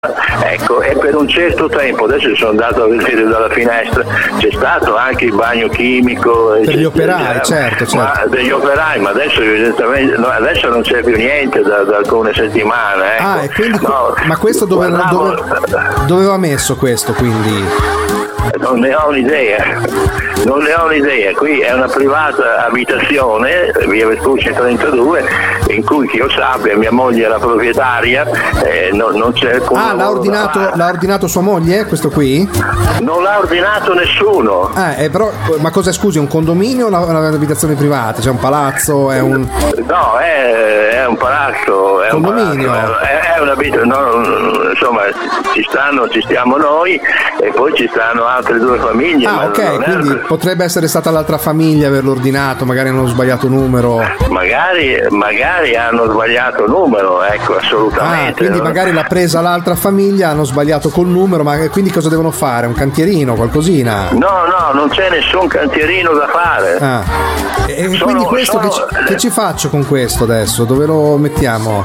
ecco, e per un certo tempo, adesso sono andato a vedere dalla finestra, c'è stato anche il bagno chimico per gli operai, certo. Ma degli operai, ma adesso evidentemente adesso non c'è più niente da alcune settimane, ecco. E quindi ma questo dove va messo questo, quindi? Non ne ho un'idea, qui è una privata abitazione, via Vespucci 32, in cui che io sappia mia moglie è la proprietaria, non c'è alcun l'ha ordinato sua moglie questo qui? Non l'ha ordinato nessuno. Però, ma cosa, scusi, un condominio o un'abitazione privata? C'è un palazzo? È un... No, è un palazzo, è condominio. È insomma ci stiamo noi e poi ci stanno altre due famiglie. Ok, quindi potrebbe essere stata l'altra famiglia a averlo ordinato, magari hanno sbagliato numero. Magari hanno sbagliato numero, ecco, assolutamente. Quindi magari l'ha presa l'altra famiglia, hanno sbagliato col numero, ma quindi cosa devono fare? Un cantierino, qualcosina? No, non c'è nessun cantierino da fare. E quindi questo che ci faccio con questo adesso? Dove lo mettiamo?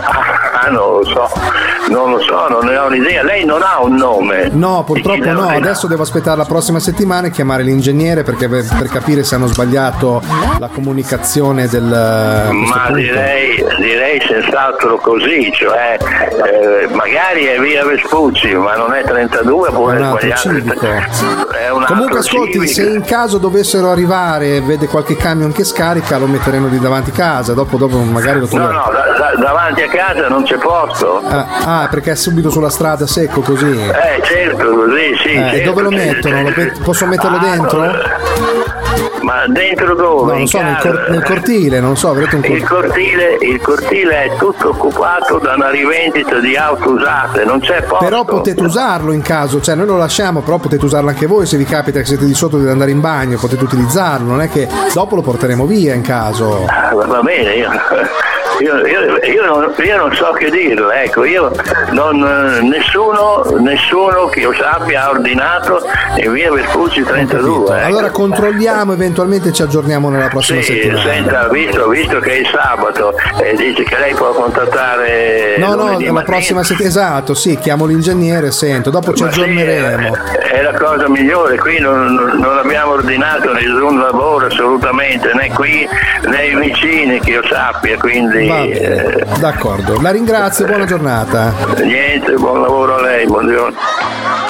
Non lo so, non ne ho un'idea. Lei non ha un nome? No, purtroppo no. Adesso devo aspettare la prossima settimana e chiamare l'ingegnere per capire se hanno sbagliato la comunicazione del. Ma direi senz'altro così, cioè magari è via Vespucci, ma non è 32, può essere sbagliato. Comunque ascolti, civico. Se in caso dovessero arrivare e vede qualche camion che scarica, lo metteremo lì davanti casa, dopo magari lo troviamo. No, davanti a casa non c'è posto. Perché è subito sulla strada, secco così. Certo, così sì. Certo. E dove lo mettono? Posso metterlo dentro? Ma dentro dove? No, non so, nel cortile, non so, avrete un cortile. Il cortile è tutto occupato da una rivendita di auto usate, non c'è posto. Però potete usarlo in caso, cioè noi lo lasciamo, però potete usarlo anche voi, se vi capita che siete di sotto di andare in bagno, potete utilizzarlo, non è che dopo lo porteremo via in caso. Va bene, io non so che dirlo, ecco, nessuno che io sappia ha ordinato in via Vespucci 32. Ecco. Allora controlliamo, eventualmente ci aggiorniamo nella prossima settimana. Senta, visto che è il sabato, dice che lei può contattare la prossima settimana, esatto, sì, chiamo l'ingegnere, sento, dopo ci aggiorneremo. È la cosa migliore, qui non abbiamo ordinato nessun lavoro assolutamente, né qui né i vicini che io sappia, quindi d'accordo, la ringrazio, buona giornata. Niente, buon lavoro a lei, buongiorno.